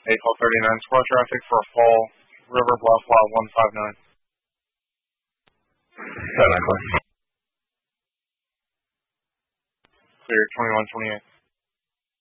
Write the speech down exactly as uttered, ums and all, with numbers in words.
eight twelve thirty-nine, squad traffic for Fall River Bluff Lot one five nine. seven, clear. Clear, twenty-one twenty-eight.